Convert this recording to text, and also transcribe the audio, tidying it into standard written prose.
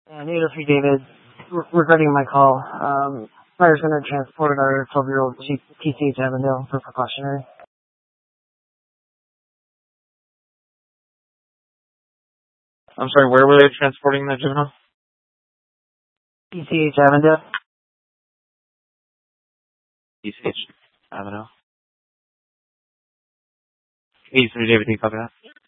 And 803 David, regarding my call, fire's going to transport our 12-year-old TCH Avondale for precautionary. I'm sorry, where were they transporting the juvenile? TCH Avondale. TCH Avondale. 803 David, can you copy that?